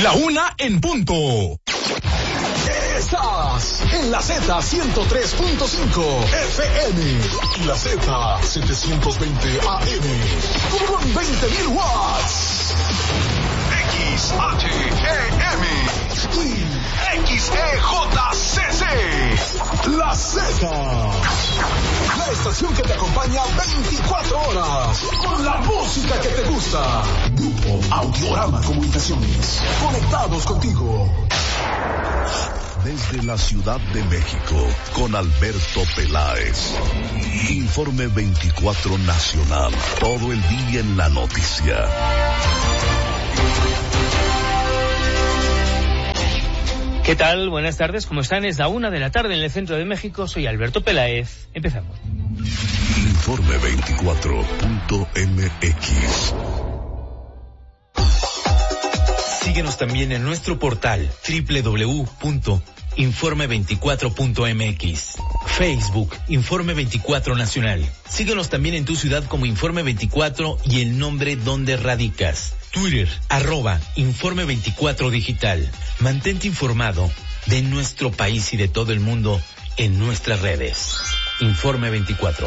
La 1 en punto. Estás en la Z103.5 FM y la Z720 AM con 20.000 watts. XHEM y XEJCC. La Z. La estación que te acompaña 24 horas con la música que te gusta. Grupo Audiorama Comunicaciones. Conectados contigo. Desde la Ciudad de México, con Alberto Peláez. Informe 24 Nacional. Todo el día en la noticia. ¿Qué tal? Buenas tardes, ¿cómo están? Es la 1 de la tarde en el centro de México. Soy Alberto Peláez. Empezamos. Informe 24.mx. Síguenos también en nuestro portal www.informe24.mx. Facebook, Informe 24 Nacional. Síguenos también en tu ciudad como Informe 24 y el nombre donde radicas. Twitter, @Informe 24 Digital. Mantente informado de nuestro país y de todo el mundo en nuestras redes. Informe 24.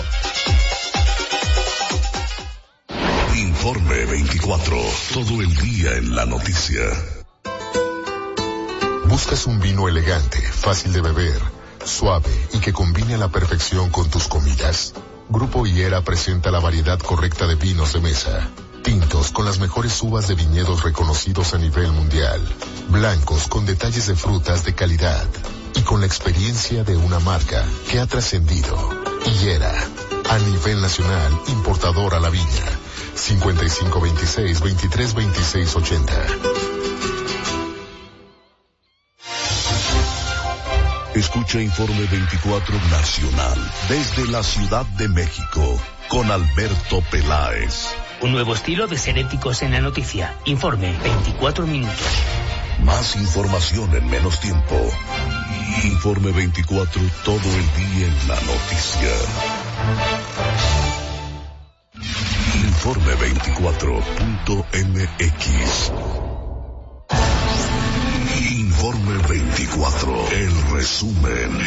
Informe 24. Todo el día en la noticia. ¿Buscas un vino elegante, fácil de beber, suave y que combine a la perfección con tus comidas? Grupo Higuera presenta la variedad correcta de vinos de mesa. Tintos con las mejores uvas de viñedos reconocidos a nivel mundial. Blancos con detalles de frutas de calidad. Y con la experiencia de una marca que ha trascendido. Higuera, a nivel nacional, importador a la viña. 5526-232680. Escucha Informe 24 Nacional desde la Ciudad de México con Alberto Peláez. Un nuevo estilo de ser éticos en la noticia. Informe 24 minutos. Más información en menos tiempo. Informe 24 todo el día en la noticia. Informe 24.mx. Informe 24. El resumen.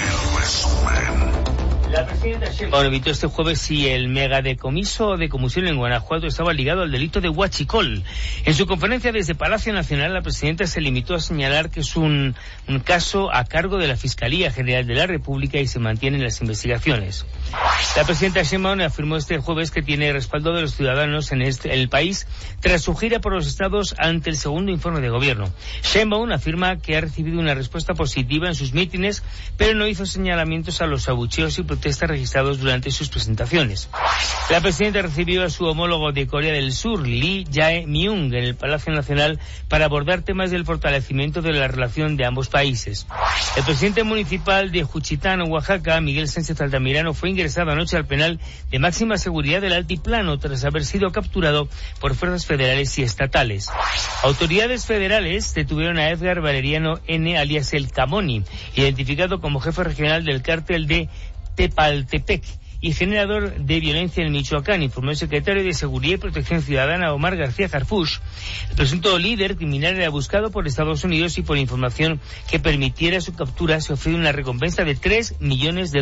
La presidenta Sheinbaum evitó este jueves si el megadecomiso de combustible en Guanajuato estaba ligado al delito de huachicol. En su conferencia desde Palacio Nacional, la presidenta se limitó a señalar que es un caso a cargo de la Fiscalía General de la República y se mantienen las investigaciones. La presidenta Sheinbaum afirmó este jueves que tiene respaldo de los ciudadanos en el país tras su gira por los estados ante el segundo informe de gobierno. Sheinbaum afirma que ha recibido una respuesta positiva en sus mítines, pero no hizo señalamientos a los abucheos y protestas registrados durante sus presentaciones. La presidenta recibió a su homólogo de Corea del Sur, Lee Jae-myung, en el Palacio Nacional para abordar temas del fortalecimiento de la relación de ambos países. El presidente municipal de Juchitán, Oaxaca, Miguel Sánchez Altamirano, fue ingresado anoche al penal de máxima seguridad del Altiplano tras haber sido capturado por fuerzas federales y estatales. Autoridades federales detuvieron a Edgar Valeriano N., alias El Camoni, identificado como jefe regional del cártel de Tepaltepec y generador de violencia en Michoacán, informó el secretario de Seguridad y Protección Ciudadana, Omar García Harfuch. El presunto líder criminal era buscado por Estados Unidos y por información que permitiera su captura se ofreció una recompensa de $3 millones.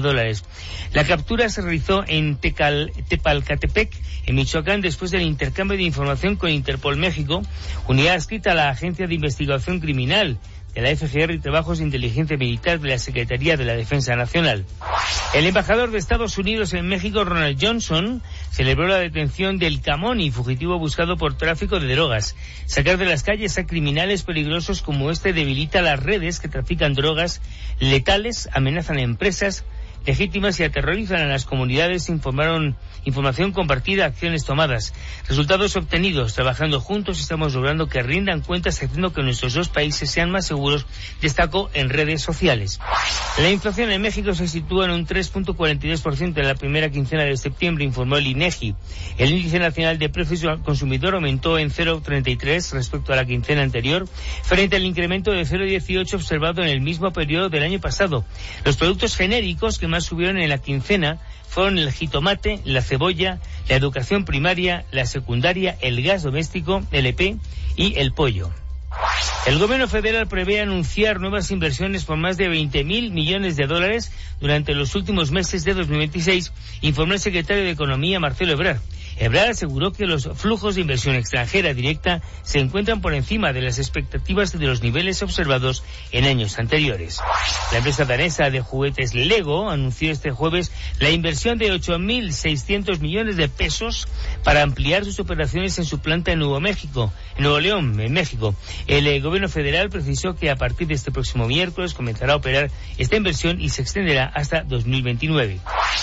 La captura se realizó en Tepalcatepec, en Michoacán, después del intercambio de información con Interpol México, unidad adscrita a la Agencia de Investigación Criminal de la FGR y Trabajos de Inteligencia Militar de la Secretaría de la Defensa Nacional. El embajador de Estados Unidos en México, Ronald Johnson, celebró la detención del Camoni, fugitivo buscado por tráfico de drogas. Sacar de las calles a criminales peligrosos como este debilita las redes que trafican drogas letales, amenazan a empresas legítimas y aterrorizan a las comunidades, información compartida, acciones tomadas. Resultados obtenidos. Trabajando juntos estamos logrando que rindan cuentas haciendo que nuestros dos países sean más seguros, destacó en redes sociales. La inflación en México se sitúa en un 3.42% en la primera quincena de septiembre, informó el INEGI. El índice nacional de precios al consumidor aumentó en 0.33 respecto a la quincena anterior, frente al incremento de 0.18 observado en el mismo periodo del año pasado. Los productos genéricos que más subieron en la quincena fueron el jitomate, la cebolla, la educación primaria, la secundaria, el gas doméstico, el EP y el pollo. El gobierno federal prevé anunciar nuevas inversiones por más de 20.000 millones de dólares durante los últimos meses de 2026, informó el secretario de Economía, Marcelo Ebrard. Ebrard aseguró que los flujos de inversión extranjera directa se encuentran por encima de las expectativas de los niveles observados en años anteriores. La empresa danesa de juguetes Lego anunció este jueves la inversión de 8.600 millones de pesos para ampliar sus operaciones en su planta en Nuevo León, en México. El gobierno federal precisó que a partir de este próximo miércoles comenzará a operar esta inversión y se extenderá hasta 2029.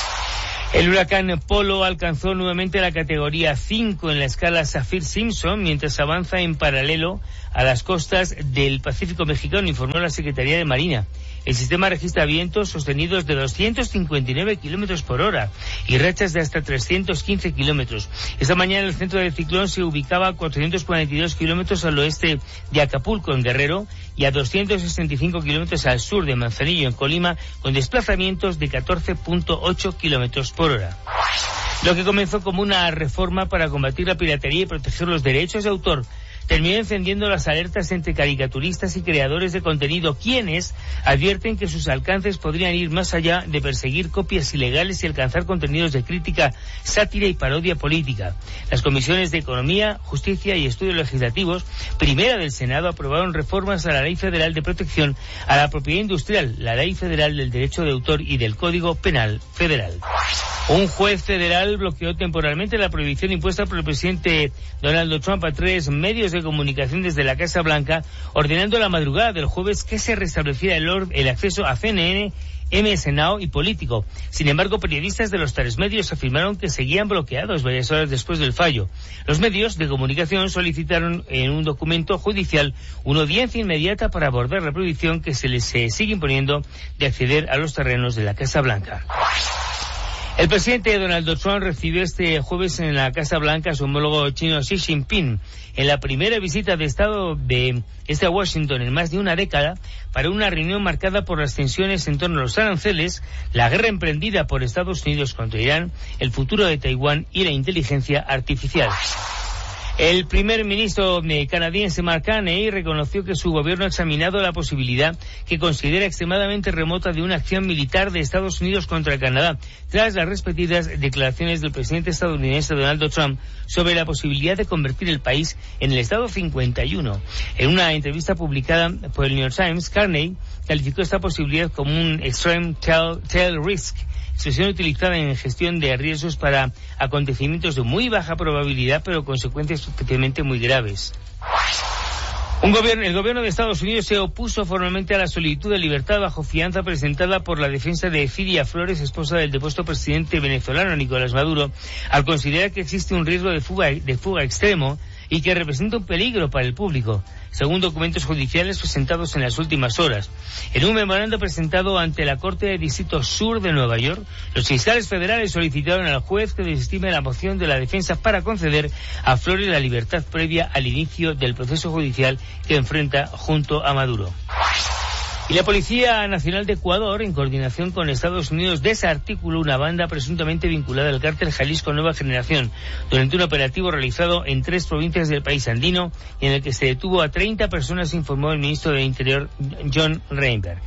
El huracán Polo alcanzó nuevamente la categoría 5 en la escala Saffir-Simpson mientras avanza en paralelo a las costas del Pacífico mexicano, informó la Secretaría de Marina. El sistema registra vientos sostenidos de 259 kilómetros por hora y rachas de hasta 315 kilómetros. Esta mañana el centro del ciclón se ubicaba a 442 kilómetros al oeste de Acapulco, en Guerrero, y a 265 kilómetros al sur de Manzanillo, en Colima, con desplazamientos de 14.8 kilómetros por hora. Lo que comenzó como una reforma para combatir la piratería y proteger los derechos de autor terminó encendiendo las alertas entre caricaturistas y creadores de contenido, quienes advierten que sus alcances podrían ir más allá de perseguir copias ilegales y alcanzar contenidos de crítica, sátira y parodia política. Las comisiones de Economía, Justicia y Estudios Legislativos, primera del Senado, aprobaron reformas a la Ley Federal de Protección a la Propiedad Industrial, la Ley Federal del Derecho de Autor y del Código Penal Federal. Un juez federal bloqueó temporalmente la prohibición impuesta por el presidente Donald Trump a 3 medios de comunicación desde la Casa Blanca, ordenando la madrugada del jueves que se restableciera el acceso a CNN, MS Now y Político. Sin embargo, periodistas de los 3 medios afirmaron que seguían bloqueados varias horas después del fallo. Los medios de comunicación solicitaron en un documento judicial una audiencia inmediata para abordar la prohibición que se les sigue imponiendo de acceder a los terrenos de la Casa Blanca. El presidente Donald Trump recibió este jueves en la Casa Blanca a su homólogo chino Xi Jinping en la primera visita de Estado de a Washington en más de una década para una reunión marcada por las tensiones en torno a los aranceles, la guerra emprendida por Estados Unidos contra Irán, el futuro de Taiwán y la inteligencia artificial. El primer ministro canadiense Mark Carney reconoció que su gobierno ha examinado la posibilidad que considera extremadamente remota de una acción militar de Estados Unidos contra Canadá, tras las repetidas declaraciones del presidente estadounidense Donald Trump sobre la posibilidad de convertir el país en el Estado 51. En una entrevista publicada por el New York Times, Carney calificó esta posibilidad como un extreme tail risk, expresión utilizada en gestión de riesgos para acontecimientos de muy baja probabilidad, pero consecuencias especialmente muy graves. El gobierno de Estados Unidos se opuso formalmente a la solicitud de libertad bajo fianza presentada por la defensa de Fidia Flores, esposa del depuesto presidente venezolano Nicolás Maduro, al considerar que existe un riesgo de fuga extremo y que representa un peligro para el público, según documentos judiciales presentados en las últimas horas. En un memorando presentado ante la Corte de Distrito Sur de Nueva York, los fiscales federales solicitaron al juez que desestime la moción de la defensa para conceder a Flores la libertad previa al inicio del proceso judicial que enfrenta junto a Maduro. Y la Policía Nacional de Ecuador, en coordinación con Estados Unidos, desarticuló una banda presuntamente vinculada al cártel Jalisco Nueva Generación durante un operativo realizado en 3 provincias del país andino, en el que se detuvo a 30 personas, informó el ministro del Interior, John Reinberg.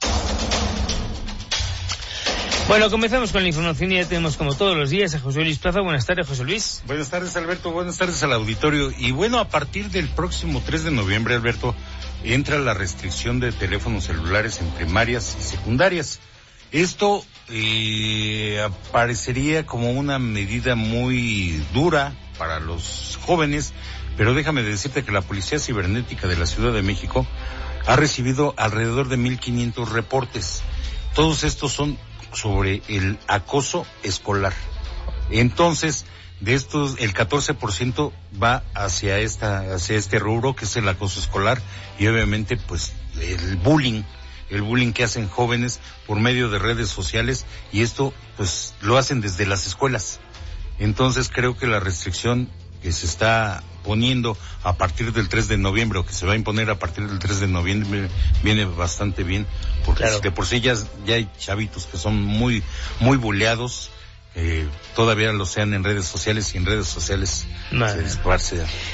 Bueno, comenzamos con la información y ya tenemos como todos los días a José Luis Plaza. Buenas tardes, José Luis. Buenas tardes, Alberto. Buenas tardes al auditorio. Y bueno, a partir del próximo 3 de noviembre, Alberto, entra la restricción de teléfonos celulares en primarias y secundarias. Esto parecería como una medida muy dura para los jóvenes, pero déjame decirte que la Policía Cibernética de la Ciudad de México ha recibido alrededor de 1,500 reportes. Todos estos son sobre el acoso escolar. Entonces, de estos, el 14% va hacia este rubro, que es el acoso escolar, y obviamente, pues, el bullying que hacen jóvenes por medio de redes sociales, y esto, pues, lo hacen desde las escuelas. Entonces, creo que la restricción que se está poniendo a partir del 3 de noviembre, o que se va a imponer a partir del 3 de noviembre, viene bastante bien, porque claro, de por sí ya hay chavitos que son muy, muy buleados, todavía lo sean en redes sociales, y en redes sociales se disparce todo.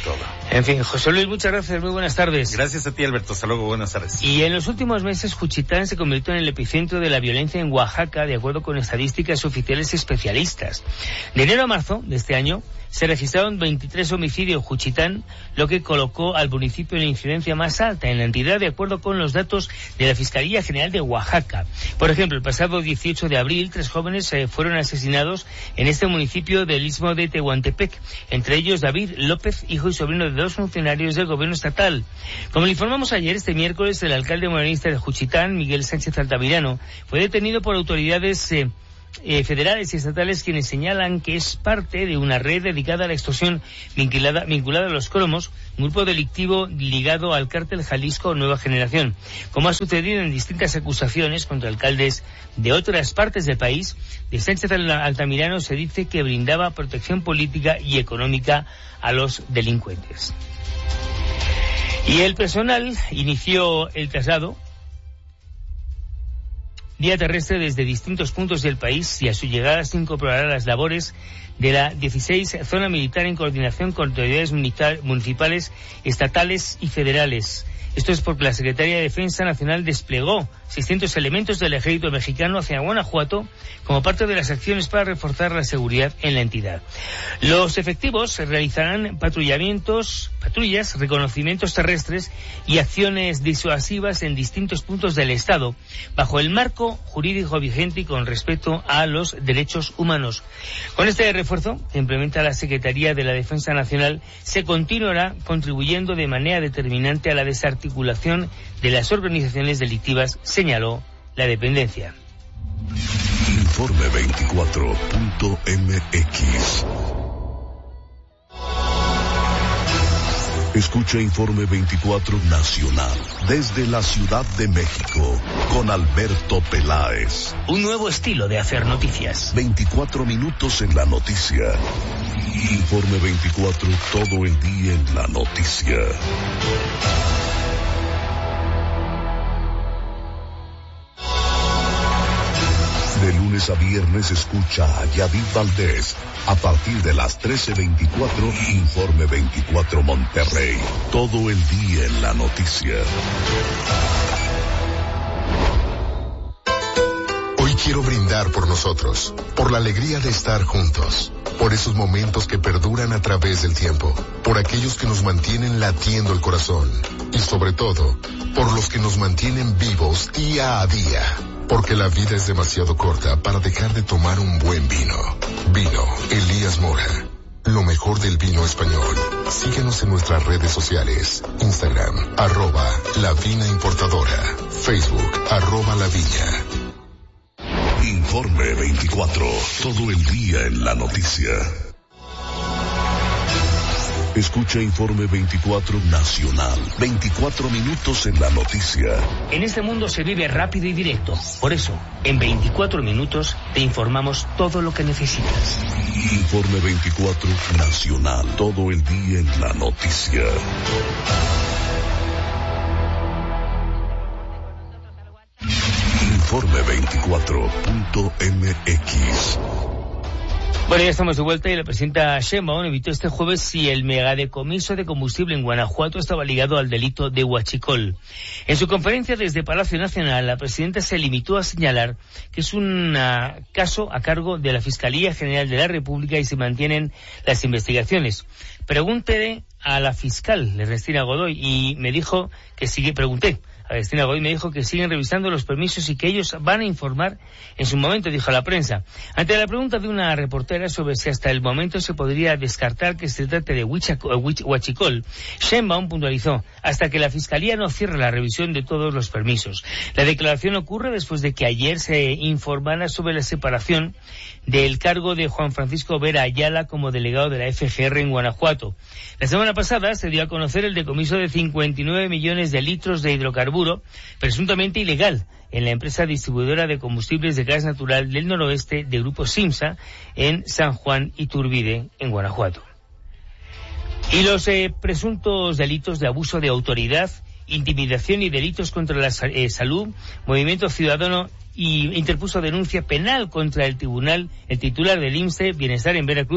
En fin, José Luis, muchas gracias, muy buenas tardes. Gracias a ti, Alberto, hasta luego, buenas tardes. Y en los últimos meses, Juchitán se convirtió en el epicentro de la violencia en Oaxaca, de acuerdo con estadísticas oficiales especialistas. De enero a marzo de este año, se registraron 23 homicidios en Juchitán, lo que colocó al municipio en la incidencia más alta en la entidad, de acuerdo con los datos de la Fiscalía General de Oaxaca. Por ejemplo, el pasado 18 de abril, 3 jóvenes fueron asesinados en este municipio del istmo de Tehuantepec, entre ellos David López, hijo y sobrino de 2 funcionarios del gobierno estatal. Como le informamos ayer, este miércoles, el alcalde morenista de Juchitán, Miguel Sánchez Altamirano, fue detenido por autoridades federales y estatales, quienes señalan que es parte de una red dedicada a la extorsión vinculada a los cromos, un grupo delictivo ligado al cártel Jalisco Nueva Generación. Como ha sucedido en distintas acusaciones contra alcaldes de otras partes del país, de Sánchez Altamirano se dice que brindaba protección política y económica a los delincuentes. Y el personal inició el traslado vía terrestre desde distintos puntos del país, y a su llegada se incorporará las labores de la 16 Zona Militar en coordinación con autoridades municipales, estatales y federales. Esto es porque la Secretaría de Defensa Nacional desplegó 600 elementos del ejército mexicano hacia Guanajuato como parte de las acciones para reforzar la seguridad en la entidad. Los efectivos realizarán patrullas, reconocimientos terrestres y acciones disuasivas en distintos puntos del Estado, bajo el marco jurídico vigente y con respeto a los derechos humanos. Con este refuerzo que implementa la Secretaría de la Defensa Nacional, se continuará contribuyendo de manera determinante a la desarticulación de las organizaciones delictivas, señaló la dependencia. Informe 24.mx. Escucha Informe 24 Nacional desde la Ciudad de México con Alberto Peláez. Un nuevo estilo de hacer noticias. 24 minutos en la noticia. Informe 24, todo el día en la noticia. De lunes a viernes escucha a Yadid Valdés a partir de las 13:24, Informe 24 Monterrey. Todo el día en la noticia. Hoy quiero brindar por nosotros, por la alegría de estar juntos, por esos momentos que perduran a través del tiempo, por aquellos que nos mantienen latiendo el corazón y sobre todo, por los que nos mantienen vivos día a día. Porque la vida es demasiado corta para dejar de tomar un buen vino. Vino Elías Mora. Lo mejor del vino español. Síguenos en nuestras redes sociales. Instagram, @La Vina Importadora. Facebook, @La Viña. Informe 24, todo el día en la noticia. Escucha Informe 24 Nacional. 24 minutos en la noticia. En este mundo se vive rápido y directo. Por eso, en 24 minutos te informamos todo lo que necesitas. Informe 24 Nacional. Todo el día en la noticia. Informe 24.mx. Bueno, ya estamos de vuelta y la presidenta Sheinbaum evitó este jueves si el megadecomiso de combustible en Guanajuato estaba ligado al delito de huachicol. En su conferencia desde Palacio Nacional, la presidenta se limitó a señalar que es un caso a cargo de la Fiscalía General de la República y se mantienen las investigaciones. Pregúntele a la fiscal, Ernestina Godoy, y me dijo que pregunté a Ernestina Godoy, me dijo que siguen revisando los permisos y que ellos van a informar en su momento, dijo a la prensa. Ante la pregunta de una reportera sobre si hasta el momento se podría descartar que se trate de huachicol, Sheinbaum puntualizó: hasta que la Fiscalía no cierre la revisión de todos los permisos. La declaración ocurre después de que ayer se informara sobre la separación del cargo de Juan Francisco Vera Ayala como delegado de la FGR en Guanajuato. La semana pasada se dio a conocer el decomiso de 59 millones de litros de hidrocarburo presuntamente ilegal en la empresa distribuidora de combustibles de gas natural del noroeste de Grupo Simsa en San Juan Iturbide, en Guanajuato. Y los presuntos delitos de abuso de autoridad, intimidación y delitos contra la salud, Movimiento Ciudadano interpuso denuncia penal contra el titular del IMSS Bienestar en Veracruz,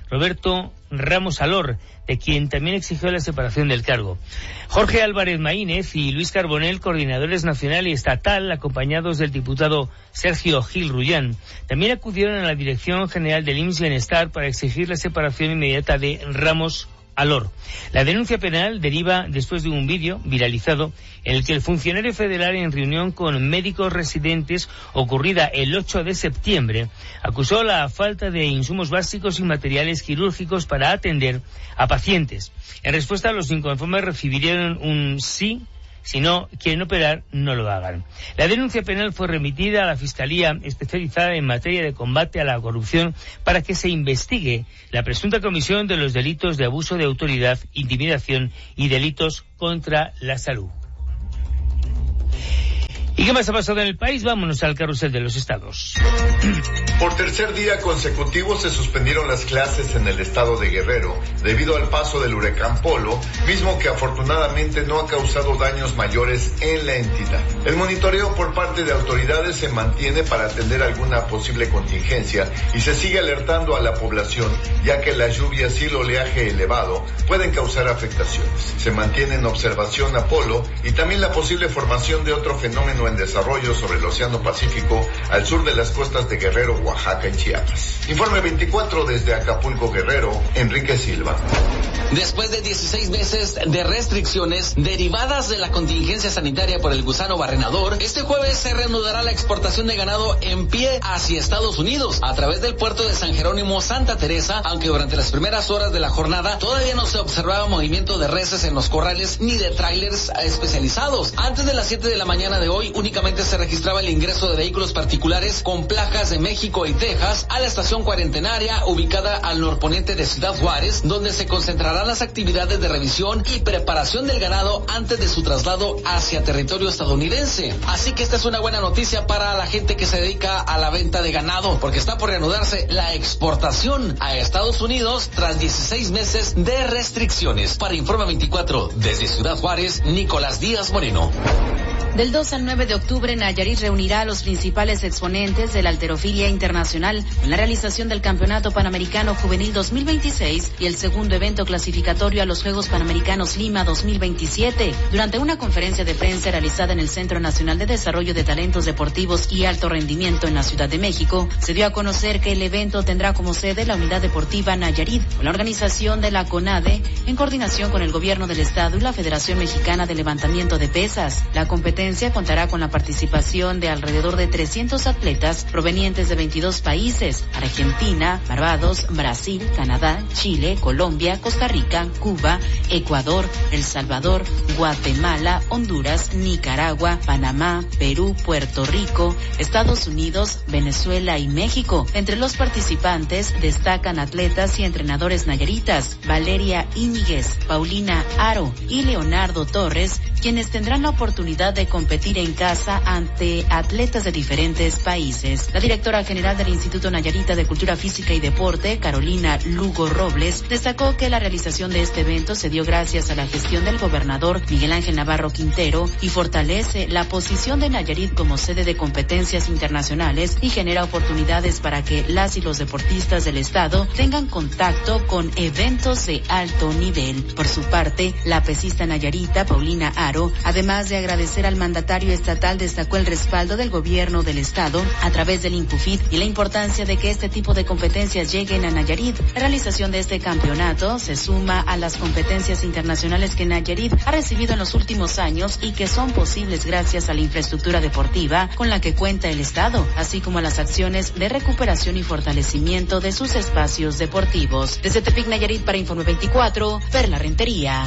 Roberto Ramos Alor, de quien también exigió la separación del cargo. Jorge Álvarez Maínez y Luis Carbonell, coordinadores nacional y estatal, acompañados del diputado Sergio Gil Rullán, también acudieron a la Dirección General del IMSS Bienestar para exigir la separación inmediata de Ramos Alor. La denuncia penal deriva después de un vídeo viralizado en el que el funcionario federal, en reunión con médicos residentes ocurrida el 8 de septiembre, acusó la falta de insumos básicos y materiales quirúrgicos para atender a pacientes. En respuesta, los inconformes recibieron un sí. Si no quieren operar, no lo hagan. La denuncia penal fue remitida a la Fiscalía especializada en materia de combate a la corrupción para que se investigue la presunta comisión de los delitos de abuso de autoridad, intimidación y delitos contra la salud. ¿Y qué más ha pasado en el país? Vámonos al carrusel de los estados. Por tercer día consecutivo se suspendieron las clases en el estado de Guerrero debido al paso del huracán Polo, mismo que afortunadamente no ha causado daños mayores en la entidad. El monitoreo por parte de autoridades se mantiene para atender alguna posible contingencia y se sigue alertando a la población, ya que las lluvias y el oleaje elevado pueden causar afectaciones. Se mantiene en observación a Polo y también la posible formación de otro fenómeno en desarrollo sobre el Océano Pacífico al sur de las costas de Guerrero, Oaxaca y Chiapas. Informe 24 desde Acapulco, Guerrero, Enrique Silva. Después de 16 meses de restricciones derivadas de la contingencia sanitaria por el gusano barrenador, este jueves se reanudará la exportación de ganado en pie hacia Estados Unidos a través del puerto de San Jerónimo, Santa Teresa, aunque durante las primeras horas de la jornada todavía no se observaba movimiento de reses en los corrales ni de tráilers especializados. Antes de las 7 de la mañana de hoy, únicamente se registraba el ingreso de vehículos particulares con placas de México y Texas a la estación cuarentenaria ubicada al norponiente de Ciudad Juárez, donde se concentrarán las actividades de revisión y preparación del ganado antes de su traslado hacia territorio estadounidense. Así que esta es una buena noticia para la gente que se dedica a la venta de ganado, porque está por reanudarse la exportación a Estados Unidos tras 16 meses de restricciones. Para Informe 24, desde Ciudad Juárez, Nicolás Díaz Moreno. Del 2 al 9 de octubre, Nayarit reunirá a los principales exponentes de la halterofilia internacional en la realización del Campeonato Panamericano Juvenil 2026 y el segundo evento clasificatorio a los Juegos Panamericanos Lima 2027. Durante una conferencia de prensa realizada en el Centro Nacional de Desarrollo de Talentos Deportivos y Alto Rendimiento en la Ciudad de México, se dio a conocer que el evento tendrá como sede la Unidad Deportiva Nayarit, con la organización de la CONADE, en coordinación con el Gobierno del Estado y la Federación Mexicana de Levantamiento de Pesas. La competencia contará con la participación de alrededor de 300 atletas provenientes de 22 países: Argentina, Barbados, Brasil, Canadá, Chile, Colombia, Costa Rica, Cuba, Ecuador, El Salvador, Guatemala, Honduras, Nicaragua, Panamá, Perú, Puerto Rico, Estados Unidos, Venezuela y México. Entre los participantes destacan atletas y entrenadores nayaritas: Valeria Íñiguez, Paulina Aro y Leonardo Torres, quienes tendrán la oportunidad de competir en casa ante atletas de diferentes países. La directora general del Instituto Nayarita de Cultura Física y Deporte, Carolina Lugo Robles, destacó que la realización de este evento se dio gracias a la gestión del gobernador Miguel Ángel Navarro Quintero y fortalece la posición de Nayarit como sede de competencias internacionales y genera oportunidades para que las y los deportistas del estado tengan contacto con eventos de alto nivel. Por su parte, la pesista nayarita Paulina Aro, además de agradecer al mandatario estatal, destacó el respaldo del gobierno del estado a través del INCUFIT y la importancia de que este tipo de competencias lleguen a Nayarit. La realización de este campeonato se suma a las competencias internacionales que Nayarit ha recibido en los últimos años y que son posibles gracias a la infraestructura deportiva con la que cuenta el estado, así como a las acciones de recuperación y fortalecimiento de sus espacios deportivos. Desde Tepic, Nayarit, para Informe 24, Perla Rentería.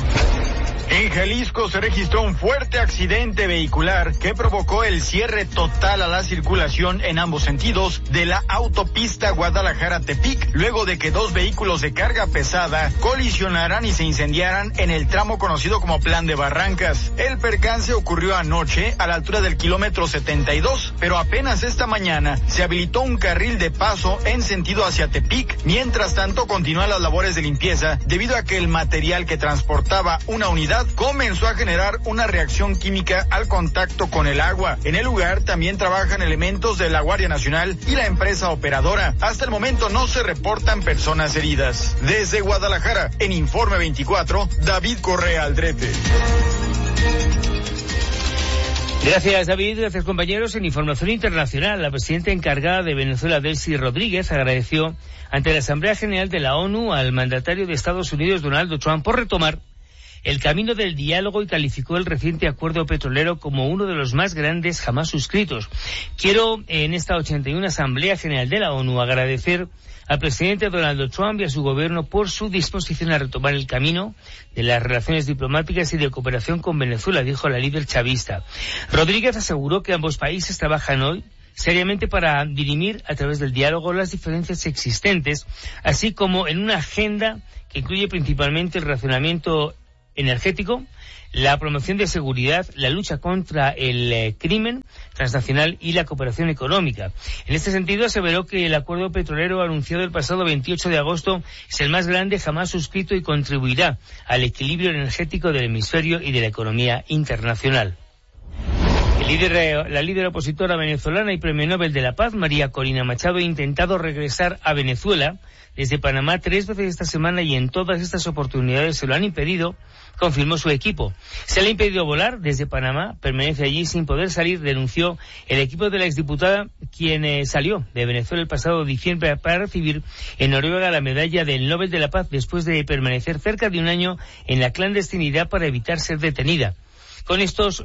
En Jalisco se registró un fuerte accidente vehicular que provocó el cierre total a la circulación en ambos sentidos de la autopista Guadalajara-Tepic, luego de que dos vehículos de carga pesada colisionaran y se incendiaran en el tramo conocido como Plan de Barrancas. El percance ocurrió anoche a la altura del kilómetro 72, pero apenas esta mañana se habilitó un carril de paso en sentido hacia Tepic. Mientras tanto, continúan las labores de limpieza debido a que el material que transportaba una unidad humedad comenzó a generar una reacción química al contacto con el agua. En el lugar también trabajan elementos de la Guardia Nacional y la empresa operadora. Hasta el momento no se reportan personas heridas. Desde Guadalajara, en Informe 24, David Correa Aldrete. Gracias, David. Gracias, compañeros. En información internacional, la presidenta encargada de Venezuela, Delcy Rodríguez, agradeció ante la Asamblea General de la ONU al mandatario de Estados Unidos, Donald Trump, por retomar el camino del diálogo y calificó el reciente acuerdo petrolero como uno de los más grandes jamás suscritos. Quiero, en esta 81 Asamblea General de la ONU, agradecer al presidente Donald Trump y a su gobierno por su disposición a retomar el camino de las relaciones diplomáticas y de cooperación con Venezuela, dijo la líder chavista. Rodríguez aseguró que ambos países trabajan hoy seriamente para dirimir a través del diálogo las diferencias existentes, así como en una agenda que incluye principalmente el racionamiento energético, la promoción de seguridad, la lucha contra el crimen transnacional y la cooperación económica. En este sentido, aseveró que el acuerdo petrolero anunciado el pasado 28 de agosto es el más grande jamás suscrito y contribuirá al equilibrio energético del hemisferio y de la economía internacional. La líder opositora venezolana y Premio Nobel de la Paz, María Corina Machado, ha intentado regresar a Venezuela desde Panamá 3 veces esta semana y en todas estas oportunidades se lo han impedido, confirmó su equipo. Se le ha impedido volar desde Panamá, permanece allí sin poder salir, denunció el equipo de la exdiputada, quien salió de Venezuela el pasado diciembre para recibir en Noruega la medalla del Nobel de la Paz después de permanecer cerca de un año en la clandestinidad para evitar ser detenida. Con estos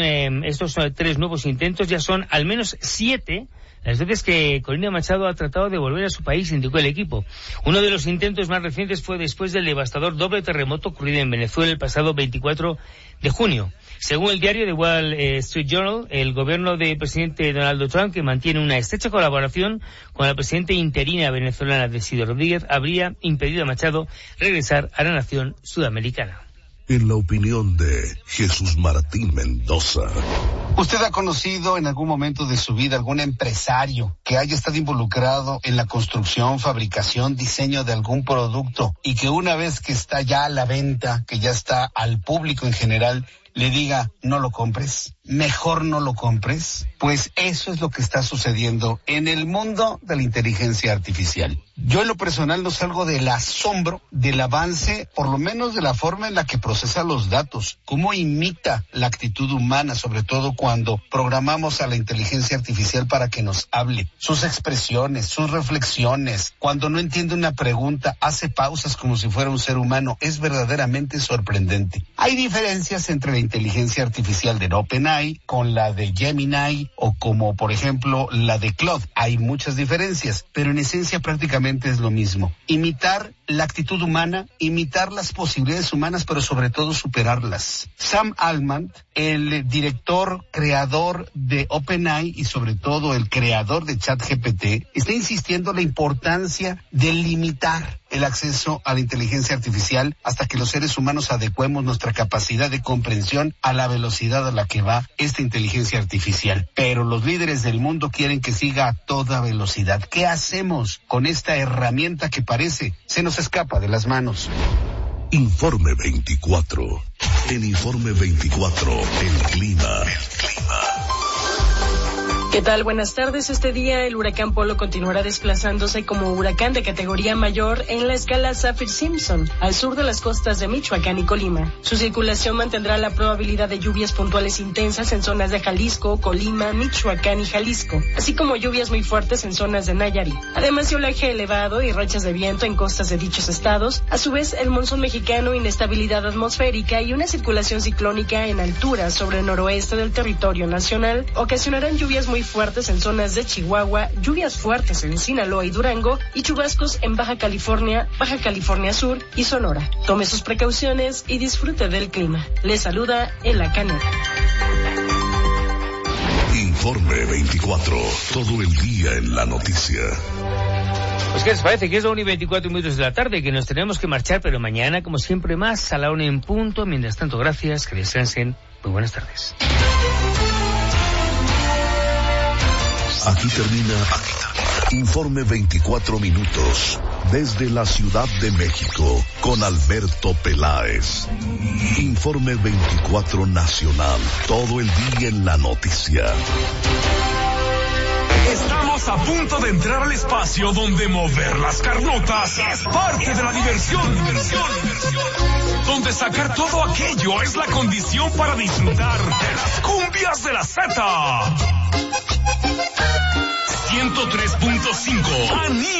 3 nuevos intentos, ya son al menos 7 las veces que Corina Machado ha tratado de volver a su país, indicó el equipo. Uno de los intentos más recientes fue después del devastador doble terremoto ocurrido en Venezuela el pasado 24 de junio. Según el diario The Wall Street Journal, el gobierno del presidente Donald Trump, que mantiene una estrecha colaboración con la presidenta interina venezolana Delcy Rodríguez, habría impedido a Machado regresar a la nación sudamericana. En la opinión de Jesús Martín Mendoza. ¿Usted ha conocido en algún momento de su vida algún empresario que haya estado involucrado en la construcción, fabricación, diseño de algún producto y que una vez que está ya a la venta, que ya está al público en general, le diga no lo compres? Mejor no lo compres. Pues eso es lo que está sucediendo en el mundo de la inteligencia artificial. Yo en lo personal no salgo del asombro del avance, por lo menos de la forma en la que procesa los datos, cómo imita la actitud humana, sobre todo cuando programamos a la inteligencia artificial para que nos hable. Sus expresiones, sus reflexiones, cuando no entiende una pregunta, hace pausas como si fuera un ser humano. Es verdaderamente sorprendente. Hay diferencias entre la inteligencia artificial de OpenAI con la de Gemini o como por ejemplo la de Claude. Hay muchas diferencias, pero en esencia prácticamente es lo mismo. Imitar la actitud humana, imitar las posibilidades humanas, pero sobre todo superarlas. Sam Altman, el director, creador de OpenAI y sobre todo el creador de ChatGPT, está insistiendo en la importancia de limitar el acceso a la inteligencia artificial hasta que los seres humanos adecuemos nuestra capacidad de comprensión a la velocidad a la que va esta inteligencia artificial. Pero los líderes del mundo quieren que siga a toda velocidad. ¿Qué hacemos con esta herramienta que parece se nos escapa de las manos? Informe 24. En Informe 24, el clima. ¿Qué tal? Buenas tardes. Este día el huracán Polo continuará desplazándose como huracán de categoría mayor en la escala Saffir-Simpson, al sur de las costas de Michoacán y Colima. Su circulación mantendrá la probabilidad de lluvias puntuales intensas en zonas de Jalisco, Colima, Michoacán y Jalisco, así como lluvias muy fuertes en zonas de Nayarit. Además de oleaje elevado y rachas de viento en costas de dichos estados, a su vez el monzón mexicano, inestabilidad atmosférica y una circulación ciclónica en altura sobre el noroeste del territorio nacional ocasionarán lluvias muy fuertes en zonas de Chihuahua, lluvias fuertes en Sinaloa y Durango y chubascos en Baja California Sur y Sonora. Tome sus precauciones y disfrute del clima. Le saluda Ela Canela. Informe 24. Todo el día en la noticia. Pues ¿qué les parece? Que es la 1:24 de la tarde, que nos tenemos que marchar, pero mañana, como siempre, más a la 1 en punto. Mientras tanto, gracias, que descansen. Muy buenas tardes. Aquí termina Informe 24 minutos Desde la Ciudad de México, con Alberto Peláez. Informe 24 Nacional, todo el día en la noticia. Estamos a punto de entrar al espacio donde mover las carnotas es parte de la diversión. Donde sacar todo aquello es la condición para disfrutar de las cumbias de la Z. 103.5